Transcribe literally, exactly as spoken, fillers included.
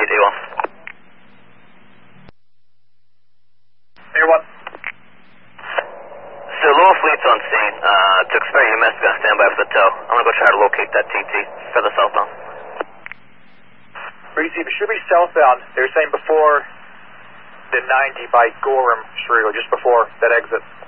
eight, A one. A one. So lower fleet's on scene. Uh, to expect E M S to be on standby for the tow. I'm gonna go try to locate that T T further southbound. Breezy, it should be southbound. They were saying before the ninety by Gorham, Shrigo, just before that exit.